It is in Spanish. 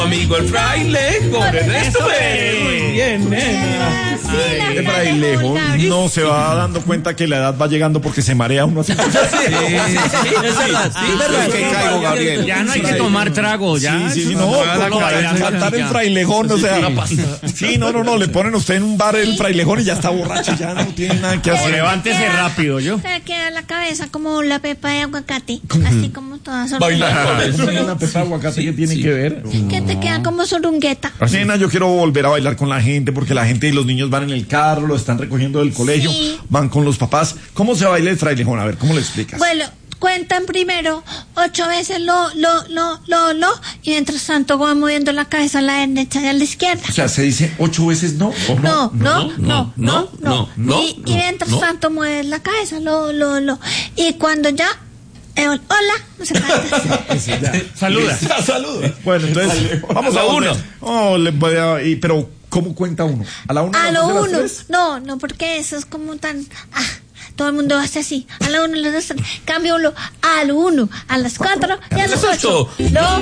Amigo el frailejón, Ernesto Pérez. Muy bien, nena. El frailejón no se va dando cuenta que la edad va llegando porque se marea uno así. Es verdad, sí, verdad. Que caigo, Gabriel. Ya no hay que tomar trago, ya. Sí, no, faltar el frailejón, o sea. Sí, no, le ponen a usted en un bar el frailejón y ya está borracho, ya no tiene nada que hacer. Levántese rápido, yo. Se queda la cabeza como la pepa de aguacate, así como toda Bailando. Una pepa de aguacate que tiene que ver. Que te queda como sorungueta. Nena, yo quiero volver a bailar con la gente porque la gente y los niños van en el carro, lo están recogiendo del colegio, van con los papás. ¿Cómo se baila el frailejón? A ver, ¿cómo le explicas? Bueno, cuentan primero 8 veces lo, y mientras tanto van moviendo la cabeza a la derecha y a la izquierda. O sea, ¿se dice 8 veces no? ¿O no? Y mientras tanto mueves la cabeza, lo. Y cuando ya... hola, no se Saluda. Saluda. Bueno, entonces, vamos a uno. Pero, ¿cómo cuenta uno? ¿A la 1? A lo 1. No, porque eso es como tan... todo el mundo hace así. A la 1, a las 2, cambio al 1, a las 4 y a las 8.